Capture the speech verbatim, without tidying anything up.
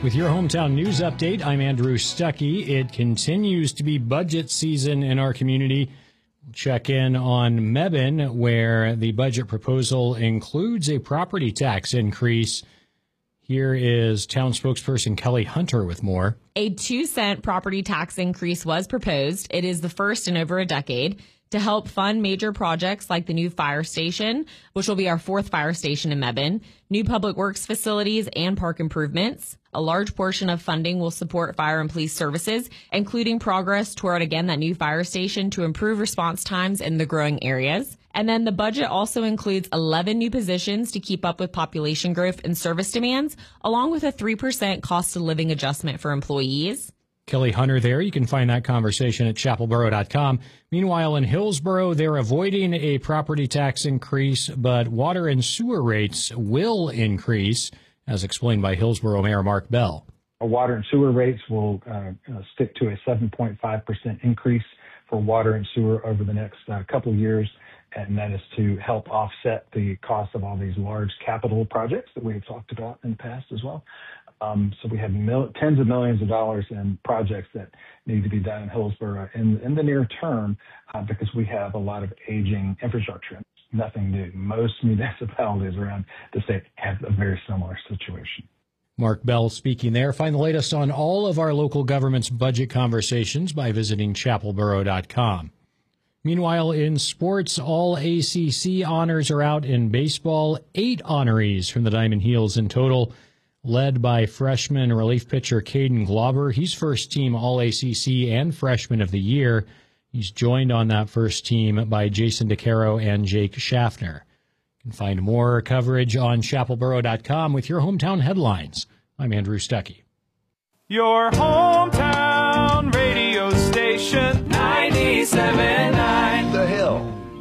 With your hometown news update, I'm Andrew Stuckey. It continues to be budget season in our community. We'll check in on Mebane, where the budget proposal includes a property tax increase. Here is town spokesperson Kelly Hunter with more. A two cent property tax increase was proposed. It is the first in over a decade to help fund major projects like the new fire station, which will be our fourth fire station in Mebane, new public works facilities, and park improvements. A large portion of funding will support fire and police services, including progress toward, again, that new fire station to improve response times in the growing areas. And then the budget also includes eleven new positions to keep up with population growth and service demands, along with a three percent cost of living adjustment for employees. Kelly Hunter there. You can find that conversation at chapel borough dot com. Meanwhile, in Hillsborough, they're avoiding a property tax increase, but water and sewer rates will increase, as explained by Hillsborough Mayor Mark Bell. Water and sewer rates will uh, uh, stick to a seven point five percent increase for water and sewer over the next uh, couple of years, and that is to help offset the cost of all these large capital projects that we have talked about in the past as well. Um, so we have mil- tens of millions of dollars in projects that need to be done in Hillsborough in, in the near term uh, because we have a lot of aging infrastructure. Nothing new. Most municipalities around the state have a very similar situation. Mark Bell speaking there. Find the latest on all of our local government's budget conversations by visiting chapel borough dot com. Meanwhile, in sports, all A C C honors are out in baseball. Eight honorees from the Diamond Heels in total, led by freshman relief pitcher Caden Glauber. He's first team All A C C and Freshman of the Year. He's joined on that first team by Jason DeCaro and Jake Schaffner. You can find more coverage on chapel borough dot com with your hometown headlines. I'm Andrew Stuckey. Your hometown